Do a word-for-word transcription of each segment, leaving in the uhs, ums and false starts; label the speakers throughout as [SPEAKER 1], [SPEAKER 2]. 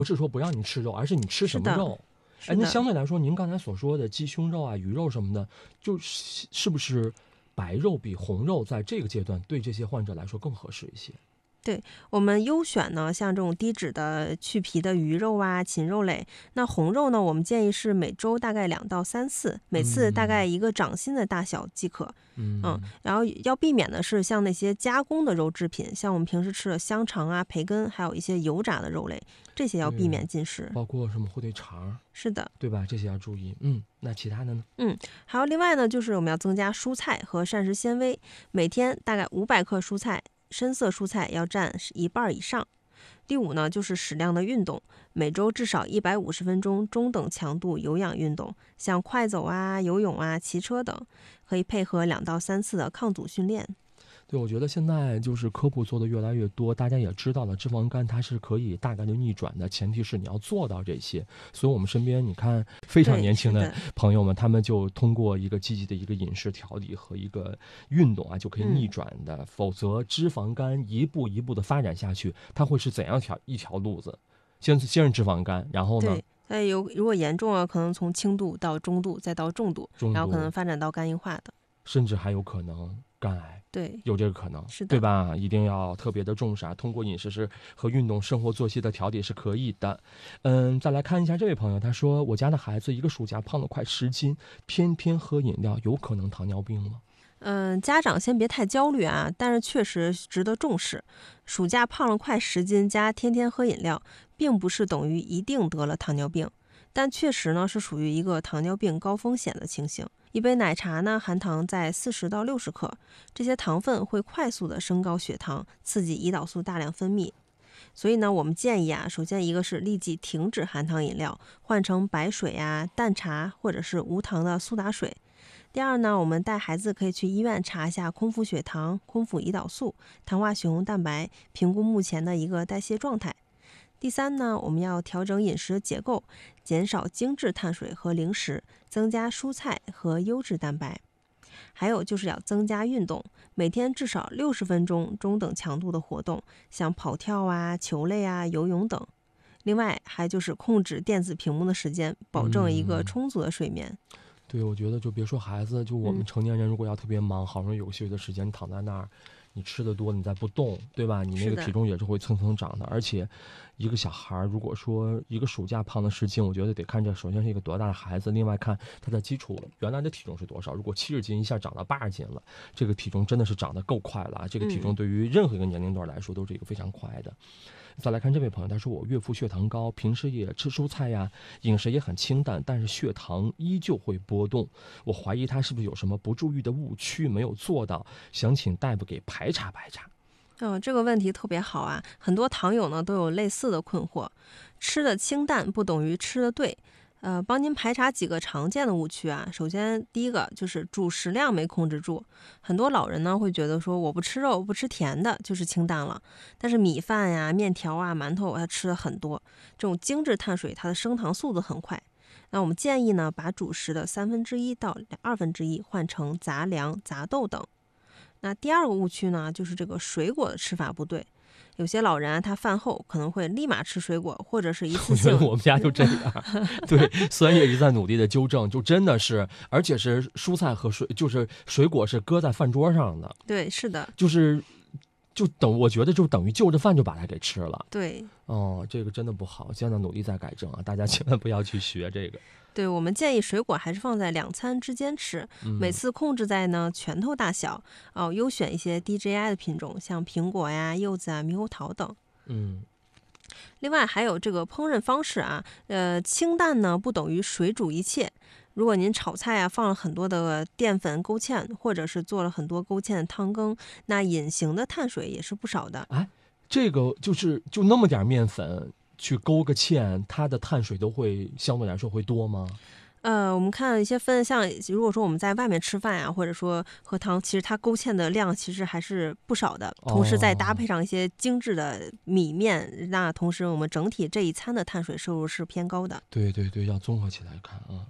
[SPEAKER 1] 不是说不让你吃肉，而是你吃什么肉。哎，那相对来说，您刚才所说的鸡胸肉啊、鱼肉什么的，就是是不是白肉比红肉在这个阶段对这些患者来说更合适一些？
[SPEAKER 2] 对，我们优选呢，像这种低脂的去皮的鱼肉啊、禽肉类。那红肉呢，我们建议是每周大概两到三次，每次大概一个掌心的大小即可。
[SPEAKER 1] 嗯,
[SPEAKER 2] 嗯，然后要避免的是像那些加工的肉制品，像我们平时吃的香肠啊、培根，还有一些油炸的肉类，这些要避免进食。
[SPEAKER 1] 包括什么火腿肠，
[SPEAKER 2] 是的，
[SPEAKER 1] 对吧？这些要注意。嗯，那其他的呢？
[SPEAKER 2] 嗯，还有另外呢，就是我们要增加蔬菜和膳食纤维，每天大概五百克蔬菜。深色蔬菜要占一半以上。第五呢，就是适量的运动，每周至少一百五十分钟中等强度有氧运动，像快走啊、游泳啊、骑车等，可以配合两到三次的抗阻训练。
[SPEAKER 1] 对，我觉得现在就是科普做的越来越多，大家也知道了脂肪肝它是可以大概率逆转的，前提是你要做到这些。所以我们身边你看非常年轻的朋友们，他们就通过一个积极的一个饮食调理和一个运动啊，就可以逆转的。嗯、否则脂肪肝一步一步的发展下去，它会是怎样条一条路子？先先是脂肪肝，然后呢？
[SPEAKER 2] 对，有如果严重了，可能从轻度到中度，再到重度，
[SPEAKER 1] 重度
[SPEAKER 2] 然后可能发展到肝硬化的，
[SPEAKER 1] 甚至还有可能肝癌。
[SPEAKER 2] 对，
[SPEAKER 1] 有这个可能，
[SPEAKER 2] 是的，
[SPEAKER 1] 对吧？一定要特别的重视啊！通过饮食是和运动、生活作息的调理是可以的。嗯，再来看一下这位朋友，他说：“我家的孩子一个暑假胖了快十斤，偏偏喝饮料，有可能糖尿病吗？”
[SPEAKER 2] 嗯，家长先别太焦虑啊，但是确实值得重视。暑假胖了快十斤加天天喝饮料，并不是等于一定得了糖尿病，但确实呢是属于一个糖尿病高风险的情形。一杯奶茶呢，含糖在四十到六十克，这些糖分会快速的升高血糖，刺激胰岛素大量分泌。所以呢，我们建议啊，首先一个是立即停止含糖饮料，换成白水啊、淡茶或者是无糖的苏打水。第二呢，我们带孩子可以去医院查一下空腹血糖、空腹胰岛素、糖化血红蛋白，评估目前的一个代谢状态。第三呢，我们要调整饮食结构，减少精致碳水和零食，增加蔬菜和优质蛋白。还有就是要增加运动，每天至少六十分钟中等强度的活动，像跑跳啊、球类啊、游泳等。另外还就是控制电子屏幕的时间，保证一个充足的睡眠。
[SPEAKER 1] 嗯、对，我觉得就别说孩子，就我们成年人如果要特别忙，好容易有休息的时间，你躺在那儿，你吃的多，你再不动，对吧？你那个体重也是会蹭蹭长的。而且一个小孩如果说一个暑假胖了十斤，我觉得得看这首先是一个多大的孩子，另外看他的基础原来的体重是多少。如果七十斤一下长到八十斤了，这个体重真的是长得够快了。这个体重对于任何一个年龄段来说都是一个非常快的。嗯再来看这位朋友，他说我岳父血糖高，平时也吃蔬菜呀，饮食也很清淡，但是血糖依旧会波动。我怀疑他是不是有什么不注意的误区没有做到，想请大夫给排查排查。
[SPEAKER 2] 嗯、哦，这个问题特别好啊，很多糖友呢都有类似的困惑。吃的清淡不等于吃的对。呃，帮您排查几个常见的误区啊。首先，第一个就是主食量没控制住。很多老人呢会觉得说，我不吃肉、不吃甜的，就是清淡了。但是米饭呀、面条啊、馒头，他吃的很多。这种精致碳水，它的升糖速度很快。那我们建议呢，把主食的三分之一到二分之一换成杂粮、杂豆等。那第二个误区呢，就是这个水果的吃法不对。有些老人啊，他饭后可能会立马吃水果，或者是一次性。
[SPEAKER 1] 我觉得我们家就这样，对，虽然也一直在努力的纠正，就真的是，而且是蔬菜和水，就是水果是搁在饭桌上的。
[SPEAKER 2] 对，是的，
[SPEAKER 1] 就是就等，我觉得就等于就着饭就把它给吃了。
[SPEAKER 2] 对，
[SPEAKER 1] 哦，这个真的不好，现在努力在改正啊，大家千万不要去学这个。
[SPEAKER 2] 对，我们建议水果还是放在两餐之间吃，
[SPEAKER 1] 嗯、
[SPEAKER 2] 每次控制在呢拳头大小哦，优选一些 D J I 的品种，像苹果呀、柚子啊、猕猴桃等。
[SPEAKER 1] 嗯，
[SPEAKER 2] 另外还有这个烹饪方式啊，呃，清淡呢不等于水煮一切。如果您炒菜啊放了很多的淀粉勾芡，或者是做了很多勾芡的汤羹，那隐形的碳水也是不少的。
[SPEAKER 1] 哎，这个就是就那么点面粉。去勾个芡，它的碳水都会相对来说会多吗？
[SPEAKER 2] 呃，我们看一些分，像如果说我们在外面吃饭啊，或者说喝汤，其实它勾芡的量其实还是不少的。同时再搭配上一些精致的米面，哦、那同时我们整体这一餐的碳水摄入是偏高的。
[SPEAKER 1] 对对对，要综合起来看啊，嗯。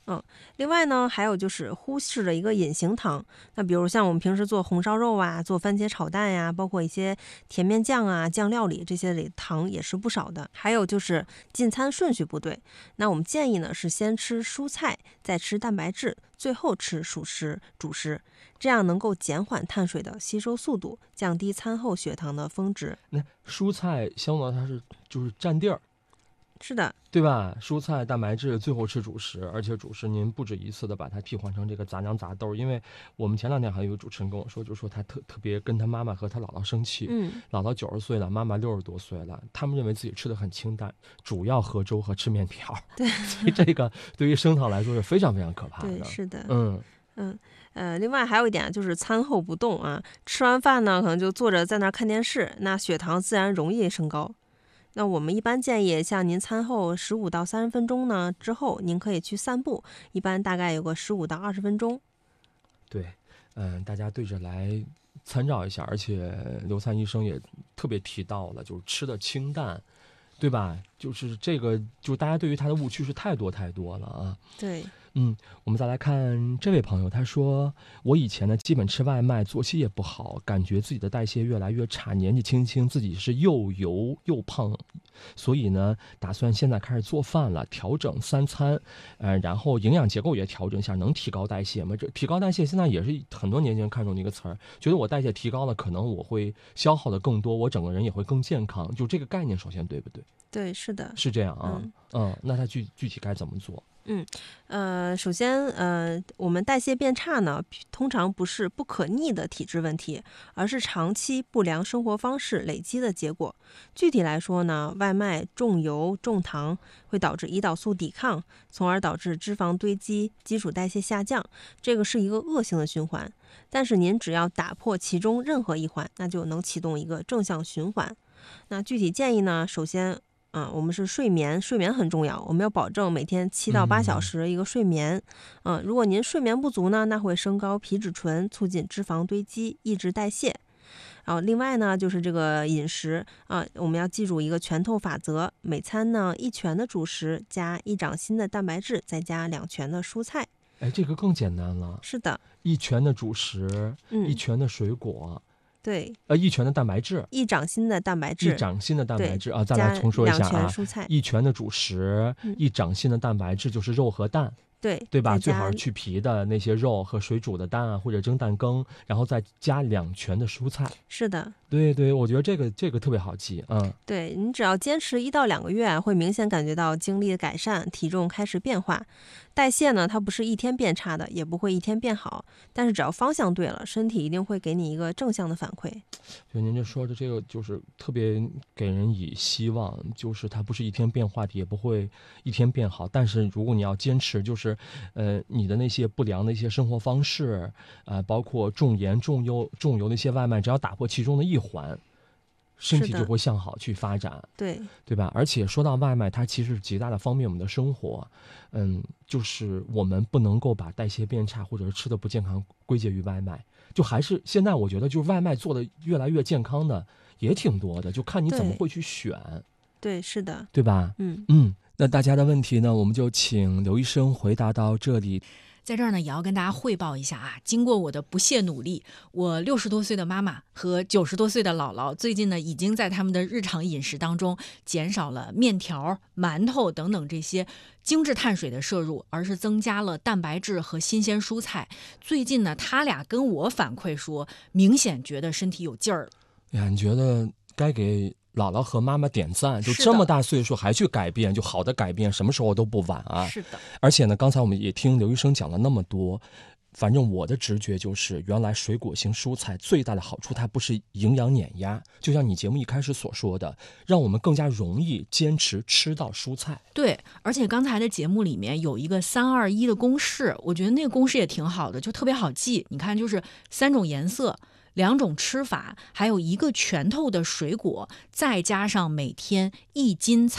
[SPEAKER 2] 嗯，另外呢，还有就是忽视了一个隐形糖。那比如像我们平时做红烧肉啊，做番茄炒蛋呀、包括一些甜面酱啊、酱料里这些里糖也是不少的。还有就是进餐顺序不对。那我们建议呢是先吃蔬菜，再吃蛋白质，最后吃主食主食，这样能够减缓碳水的吸收速度，降低餐后血糖的峰值。
[SPEAKER 1] 那蔬菜相对它是就是占地儿。
[SPEAKER 2] 是的，
[SPEAKER 1] 对吧？蔬菜、蛋白质，最后吃主食，而且主食您不止一次的把它替换成这个杂粮杂豆。因为我们前两天还有一个主持人跟我说，就说他特特别跟他妈妈和他姥姥生气，
[SPEAKER 2] 嗯，
[SPEAKER 1] 姥姥九十岁了，妈妈六十多岁了，他们认为自己吃的很清淡，主要喝粥和吃面条。
[SPEAKER 2] 对，
[SPEAKER 1] 所以这个对于升糖来说是非常非常可怕的。
[SPEAKER 2] 对，是的，
[SPEAKER 1] 嗯
[SPEAKER 2] 嗯。呃，另外还有一点就是餐后不动啊，吃完饭呢可能就坐着在那儿看电视，那血糖自然容易升高。那我们一般建议，像您餐后十五到三十分钟呢之后，您可以去散步，一般大概有个十五到二十分钟。
[SPEAKER 1] 对，嗯，大家对着来参照一下，而且刘灿医生也特别提到了，就是吃的清淡，对吧？就是这个，就大家对于他的误区是太多太多了啊。
[SPEAKER 2] 对。
[SPEAKER 1] 嗯，我们再来看这位朋友，他说我以前呢基本吃外卖，作息也不好，感觉自己的代谢越来越差，年纪轻轻自己是又油又胖，所以呢打算现在开始做饭了，调整三餐，呃，然后营养结构也调整一下，能提高代谢吗？这提高代谢现在也是很多年轻人看重的一个词儿，觉得我代谢提高了，可能我会消耗的更多，我整个人也会更健康，就这个概念首先对不对？
[SPEAKER 2] 对，是的，
[SPEAKER 1] 是这样啊。
[SPEAKER 2] 嗯，
[SPEAKER 1] 嗯，那他具具体该怎么做？
[SPEAKER 2] 嗯，呃，首先，呃，我们代谢变差呢，通常不是不可逆的体质问题，而是长期不良生活方式累积的结果。具体来说呢，外卖重油重糖会导致胰岛素抵抗，从而导致脂肪堆积、基础代谢下降，这个是一个恶性的循环。但是您只要打破其中任何一环，那就能启动一个正向循环。那具体建议呢，首先，嗯，我们是睡眠，睡眠很重要，我们要保证每天七到八小时一个睡眠。嗯，如果您睡眠不足呢，那会升高皮质醇，促进脂肪堆积，抑制代谢。然后另外呢，就是这个饮食啊，我们要记住一个拳头法则，每餐呢一拳的主食加一掌心的蛋白质，再加两拳的蔬菜。
[SPEAKER 1] 哎，这个更简单了。
[SPEAKER 2] 是的，
[SPEAKER 1] 一拳的主食，
[SPEAKER 2] 嗯，
[SPEAKER 1] 一拳的水果。
[SPEAKER 2] 对，
[SPEAKER 1] 呃，一拳的蛋白质，
[SPEAKER 2] 一掌心的蛋白质，
[SPEAKER 1] 一掌心的蛋白质啊，再来重说一下啊，
[SPEAKER 2] 两拳蔬菜，
[SPEAKER 1] 一拳的主食，
[SPEAKER 2] 嗯、
[SPEAKER 1] 一掌心的蛋白质就是肉和蛋，
[SPEAKER 2] 对
[SPEAKER 1] 对吧？最好是去皮的那些肉和水煮的蛋啊，或者蒸蛋羹，然后再加两拳的蔬菜。
[SPEAKER 2] 是的，
[SPEAKER 1] 对对，我觉得这个这个特别好记，嗯，
[SPEAKER 2] 对你只要坚持一到两个月，会明显感觉到精力的改善，体重开始变化。代谢呢，它不是一天变差的，也不会一天变好，但是只要方向对了，身体一定会给你一个正向的反馈。
[SPEAKER 1] 就您这说的这个，就是特别给人以希望，就是它不是一天变化的，也不会一天变好。但是如果你要坚持，就是呃，你的那些不良的一些生活方式，啊、呃，包括重盐、重油、重油的一些外卖，只要打破其中的一环，身体就会向好去发展，
[SPEAKER 2] 对
[SPEAKER 1] 对吧？而且说到外卖，它其实极大的方便我们的生活，嗯，就是我们不能够把代谢变差或者是吃的不健康归结于外卖，就还是现在我觉得就是外卖做的越来越健康的也挺多的，就看你怎么会去选。
[SPEAKER 2] 对，是的，
[SPEAKER 1] 对吧？
[SPEAKER 2] 嗯
[SPEAKER 1] 嗯，那大家的问题呢，我们就请刘医生回答到这里。
[SPEAKER 3] 在这儿呢，也要跟大家汇报一下啊，经过我的不懈努力，我六十多岁的妈妈和九十多岁的姥姥，最近呢，已经在他们的日常饮食当中减少了面条、馒头等等这些精致碳水的摄入，而是增加了蛋白质和新鲜蔬菜。最近呢，他俩跟我反馈说，明显觉得身体有劲儿了。
[SPEAKER 1] 呀，你觉得该给姥姥和妈妈点赞，就这么大岁数还去改变，就好的改变什么时候都不晚啊。
[SPEAKER 3] 是的，
[SPEAKER 1] 而且呢，刚才我们也听刘医生讲了那么多，反正我的直觉就是，原来水果型蔬菜最大的好处，它不是营养碾压，就像你节目一开始所说的，让我们更加容易坚持吃到蔬菜。
[SPEAKER 3] 对，而且刚才的节目里面有一个三二一的公式，我觉得那个公式也挺好的，就特别好记。你看，就是三种颜色，两种吃法，还有一个拳头的水果，再加上每天一斤菜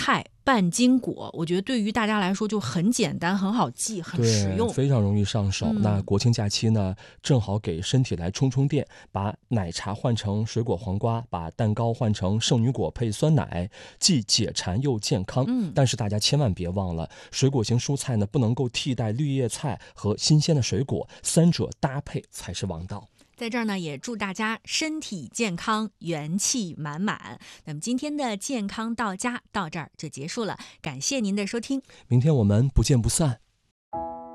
[SPEAKER 3] 半斤果，我觉得对于大家来说就很简单、很好记、很实用，
[SPEAKER 1] 非常容易上手。嗯、那国庆假期呢，正好给身体来充充电，把奶茶换成水果黄瓜，把蛋糕换成圣女果配酸奶，既解馋又健康。
[SPEAKER 3] 嗯，
[SPEAKER 1] 但是大家千万别忘了，水果型蔬菜呢不能够替代绿叶菜和新鲜的水果，三者搭配才是王道。
[SPEAKER 3] 在这儿呢，也祝大家身体健康，元气满满。那么今天的健康到家到这儿就结束了，感谢您的收听，
[SPEAKER 1] 明天我们不见不散。